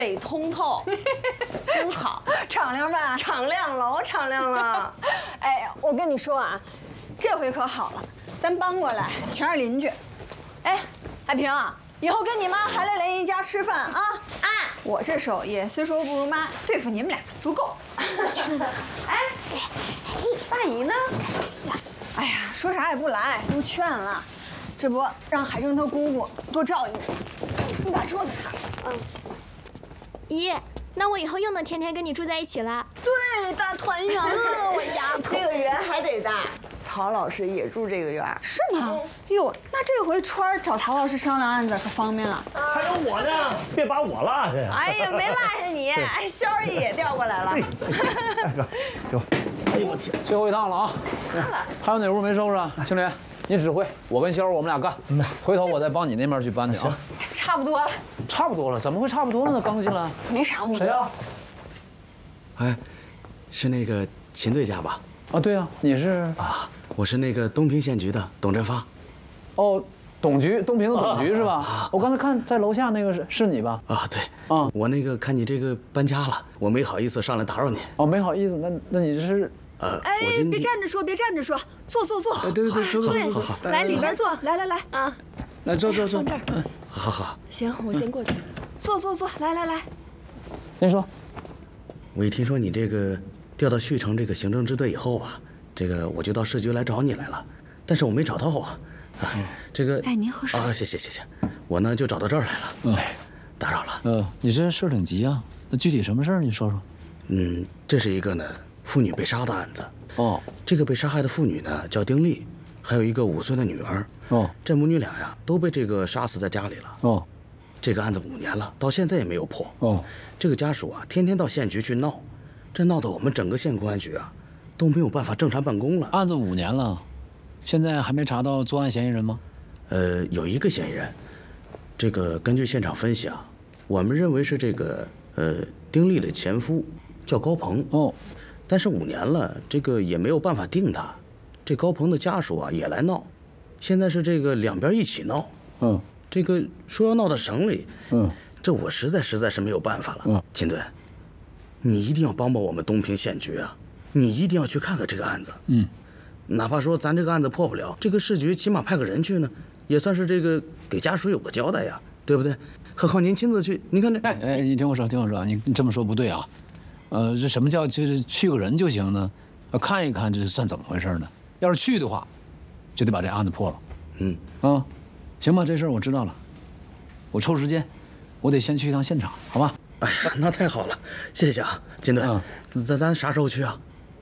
北通透，真好， 敞亮吧？ 敞亮，老敞亮了。 哎，我跟你说啊，这回可好了，咱搬过来全是邻居。哎，海平啊，以后跟你妈还来联谊家吃饭啊！啊，我这手艺虽说不如妈，对付你们俩足够。 哎，大姨呢？ 哎呀，说啥也不来，都劝了。这不让海生他姑姑多照应你。你把桌子擦了。 姨，那我以后又能天天跟你住在一起了。 对，大团圆了，我丫头。 这个园还得大。曹老师也住这个园， 是吗？哟，那这回川儿找曹老师商量案子可方便了。 还有我呢，别把我落下呀！ 哎呀，没落下你，哎，肖儿也调过来了。 给我，哎呦我天！ 最后一趟了啊！还有哪屋没收拾啊？青林，你指挥，我跟肖儿我们俩干。回头我再帮你那边去搬去啊。 差不多了。 差不多了，怎么会差不多了呢？刚进来。 没啥误会。 谁啊？ 哎，是那个秦队家吧？ 啊，对啊，你是啊，我是那个东平县局的董振发。 哦，董局，东平的董局是吧？我刚才看在楼下那个是你吧？ 啊，对。 啊， 我那个看你这个搬家了，我没好意思上来打扰你。 哦，没好意思，那你这是？ 哎，别站着说，别站着说，坐。 对，坐。 好。 来里边坐，来啊， 来坐。 放这儿。 好。 行，我先过去。 坐，来。 您说， 我一听说你这个调到旭城这个行政支队以后吧，这个我就到市局来找你来了，但是我没找到啊。这个。 哎，您喝水啊，谢。我呢就找到这儿来了。打扰了。 你这事儿挺急啊，那具体什么事儿？你说说。 这是一个呢妇女被杀的案子。 哦， 这个被杀害的妇女呢叫丁丽，还有一个5岁的女儿。 哦， 这母女俩呀都被这个杀死在家里了。 哦， 这个案子5年了，到现在也没有破。 哦， 这个家属啊天天到县局去闹，这闹得我们整个县公安局啊都没有办法正常办公了。 案子5年了，现在还没查到作案嫌疑人吗？ 有一个嫌疑人，这个根据现场分析啊，我们认为是这个丁丽的前夫叫高鹏。 哦， 但是5年了，这个也没有办法定他。这高鹏的家属啊也来闹，现在是这个两边一起闹。这个说要闹到省里。这我实在是没有办法了。秦队，你一定要帮我们东平县局啊，你一定要去看看这个案子。哪怕说咱这个案子破不了，这个市局起码派个人去呢，也算是这个给家属有个交代呀，对不对？何况您亲自去，您看这。 哎，你听我说，你这么说不对啊。这什么叫就是去个人就行呢？看一看这是算怎么回事呢？要是去的话，就得把这案子破了。行吧，这事儿我知道了，我抽时间，我得先去一趟现场，好吧？ 哎呀，那太好了，谢谢啊，金队。咱啥时候去啊？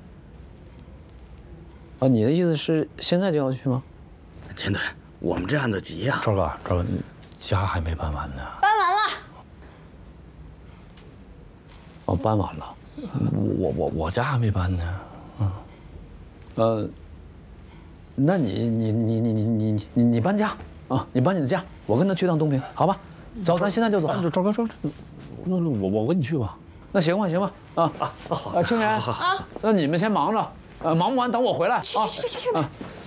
你的意思是现在就要去吗？ 金队，我们这案子急呀。 赵哥，家还没搬完呢。 搬完了。 哦，搬完了。 我家还没搬呢。 那你搬家啊？你搬你的家，我跟他去趟东平，好吧？走，咱现在就走。 赵哥说，那我跟你去吧。 那行吧啊！青年啊，那你们先忙着，忙不完等我回来啊。 去。